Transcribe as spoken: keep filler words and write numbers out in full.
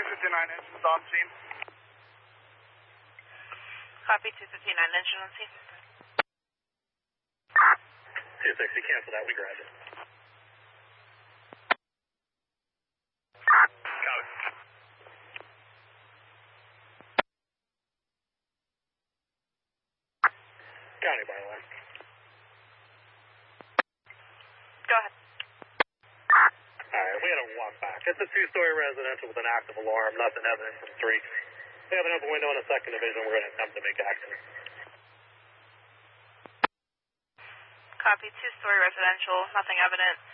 two fifty-nine engines on scene. Copy, two fifty-nine engine on scene. two sixty, cancel that, we grab it. Copy. County by line. Go ahead. Alright, we had a walk back. It's a two-story residential with an active alarm, nothing evident from three. We have an open window in the second division, we're going to attempt to make action. Copy, two-story residential, nothing evident.